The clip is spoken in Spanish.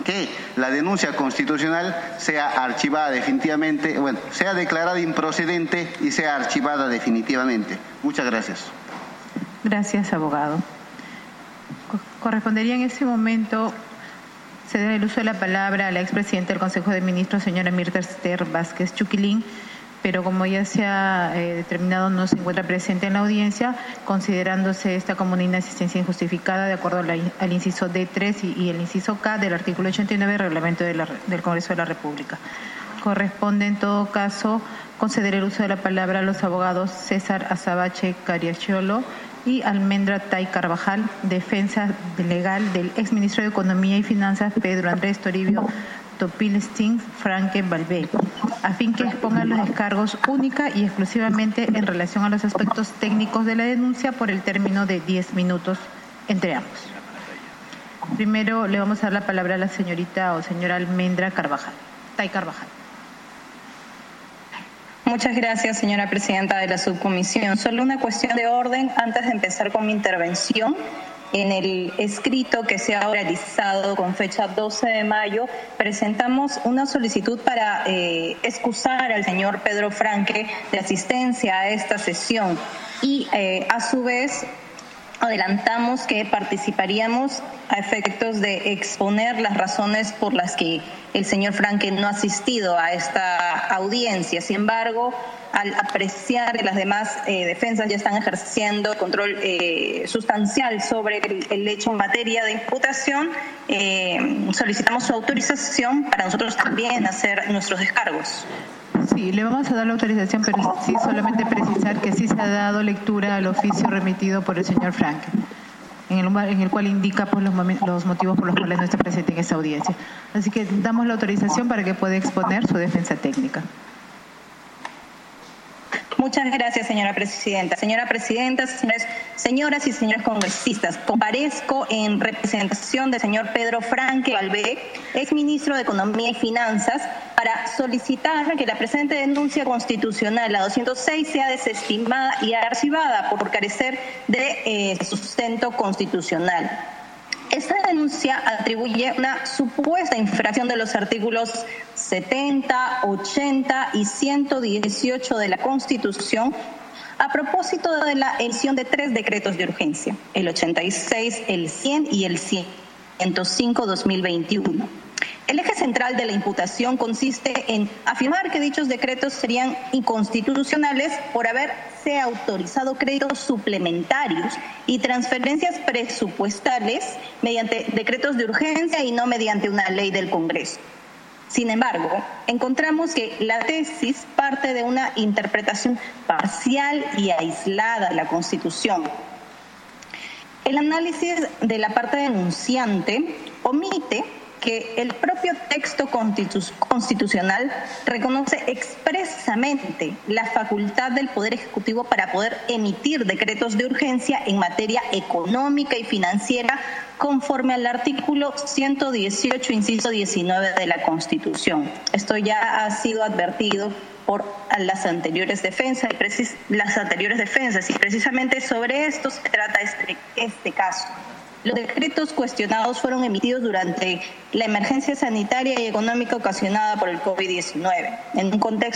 que la denuncia constitucional sea archivada definitivamente, sea declarada improcedente y sea archivada definitivamente. Muchas gracias. Gracias, abogado. Correspondería en este momento ceder el uso de la palabra a la expresidenta del Consejo de Ministros, señora Mirta Esther Vázquez Chuquilín, pero como ya se ha determinado no se encuentra presente en la audiencia, considerándose esta como una inasistencia injustificada de acuerdo al inciso D3 y el inciso K del artículo 89 del reglamento del Congreso de la República. Corresponde en todo caso conceder el uso de la palabra a los abogados César Azabache Cariaciolo y Almendra Tay Carvajal, defensa legal del exministro de Economía y Finanzas Pedro Andrés Toribio Topilstein Franque Balbé, a fin que expongan los descargos única y exclusivamente en relación a los aspectos técnicos de la denuncia por el término de 10 minutos entre ambos. Primero le vamos a dar la palabra a la señorita o señora Almendra Carvajal, Tay Carvajal. Muchas gracias, señora presidenta de la subcomisión. Solo una cuestión de orden antes de empezar con mi intervención. En el escrito que se ha realizado con fecha 12 de mayo, presentamos una solicitud para excusar al señor Pedro Franque de asistencia a esta sesión y a su vez adelantamos que participaríamos a efectos de exponer las razones por las que el señor Franque no ha asistido a esta audiencia. Sin embargo, al apreciar que las demás defensas ya están ejerciendo control sustancial sobre el hecho en materia de imputación, solicitamos su autorización para nosotros también hacer nuestros descargos. Sí, le vamos a dar la autorización, pero sí solamente precisar que sí se ha dado lectura al oficio remitido por el señor Franque, en el cual indica pues, los motivos por los cuales no está presente en esta audiencia. Así que damos la autorización para que pueda exponer su defensa técnica. Muchas gracias, señora presidenta. Señora presidenta, señoras y señores congresistas, comparezco en representación del señor Pedro Franque Balbé, exministro de Economía y Finanzas, para solicitar que la presente denuncia constitucional, la 206, sea desestimada y archivada por carecer de sustento constitucional. Esta denuncia atribuye una supuesta infracción de los artículos 70, 80 y 118 de la Constitución a propósito de la emisión de 3 decretos de urgencia, el 86, el 100 y el 105/2021. El eje central de la imputación consiste en afirmar que dichos decretos serían inconstitucionales por haberse autorizado créditos suplementarios y transferencias presupuestales mediante decretos de urgencia y no mediante una ley del Congreso. Sin embargo, encontramos que la tesis parte de una interpretación parcial y aislada de la Constitución. El análisis de la parte denunciante omite que el propio texto constitucional reconoce expresamente la facultad del Poder Ejecutivo para poder emitir decretos de urgencia en materia económica y financiera conforme al artículo 118, inciso 19 de la Constitución. Esto ya ha sido advertido por las anteriores defensas y precisamente sobre esto se trata este caso. Los decretos cuestionados fueron emitidos durante la emergencia sanitaria y económica ocasionada por el COVID-19, en un contexto